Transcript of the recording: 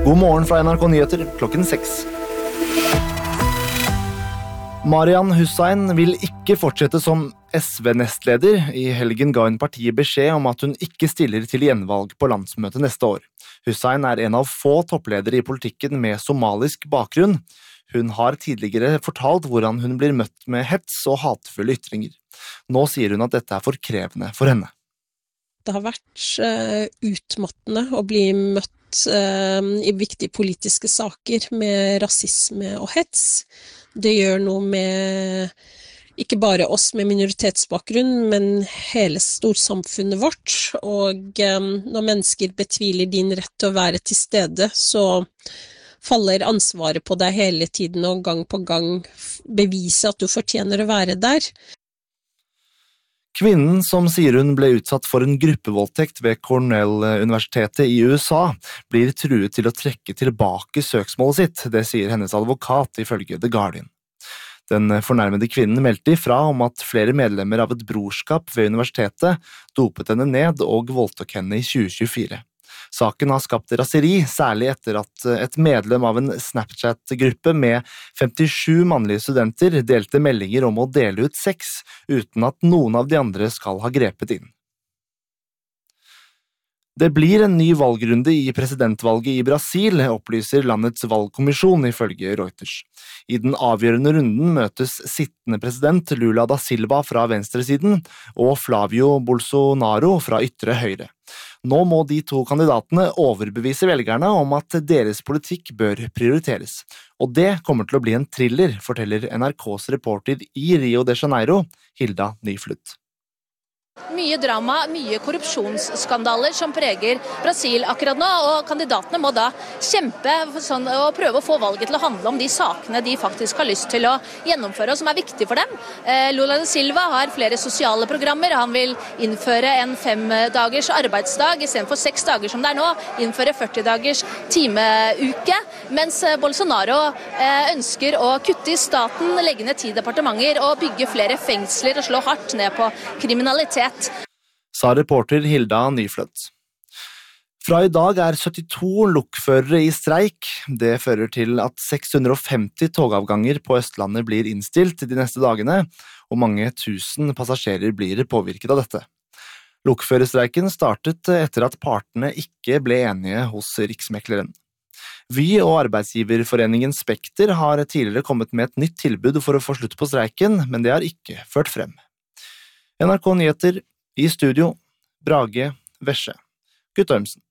God morgen fra NRK Nyheter, klokken 6. Marian Hussein vil ikke fortsette som SV-nestleder. I helgen ga hun partiet beskjed om at hun ikke stiller til gjenvalg på landsmøtet neste år. Hussein er en av få toppledere i politikken med somalisk bakgrunn. Hun har tidligere fortalt hvordan hun blir møtt med hets og hatefulle ytringer. Nå sier hun at dette er for krevende for henne. Det har vært utmattende å bli møtt i viktige politiske saker med rasisme og hets. Det gjør noe med ikke bare oss med minoritetsbakgrunn, men hele storsamfunnet vårt. Og når mennesker betviler din rett til å være til stede, så faller ansvaret på deg hele tiden og gang på gang bevise at du fortjener å være der. Kvinnen som sier hun ble utsatt for en gruppevoldtekt ved Cornell-universitetet i USA, blir truet til å trekke tilbake søksmålet sitt, det sier hennes advokat ifølge The Guardian. Den fornærmede kvinnen meldte ifra om at flere medlemmer av et brorskap ved universitetet dopet henne ned og voldtok henne i 2024. Saken har skapt raseri, særlig etter at et medlem av en Snapchat-gruppe med 57 mannlige studenter delte meldinger om å dele ut sex, uten at noen av de andre skal ha grepet inn. Det blir en ny valgrunde i presidentvalget i Brasil, opplyser landets valgkommisjon ifølge Reuters. I den avgjørende runden møtes sittende president Lula da Silva fra venstresiden og Flavio Bolsonaro fra ytre høyre. Nå må de to kandidatene overbevise velgerne om at deres politikk bør prioriteres. Og det kommer til å bli en thriller, forteller NRKs reporter i Rio de Janeiro, Hilda Nyflutt. Mye drama, mye korrupsjonsskandaler som preger Brasil akkurat nå, og kandidatene må da kjempe og prøve å få valget til å handle om de sakene de faktisk har lyst til å gjennomføre, og som er viktige for dem. Lula da Silva har flere sosiale programmer. Han vil innføre en 5-dagers arbeidsdag i stedet for 6 dager som det er nå, innføre 40-dagers timeuke, mens Bolsonaro ønsker å kutte i staten, legge ned 10 departementer og bygge flere fengsler og slå hardt ned på kriminalitet. Sa reporter Hilda Nyflutt. Fra i dag er 72 lokførere i streik. Det fører til at 650 togavganger på Østlandet blir innstilt de neste dagene, og mange tusen passasjerer blir påvirket av dette. Lokførerstreiken startet etter at partene ikke ble enige hos Riksmekleren. Vy og arbeidsgiverforeningen Spekter har tidligere kommet med et nytt tilbud for å få slutt på streiken, men det har ikke ført frem. NRK Nyheter, i studio, Brage Vesje, Guttormsen.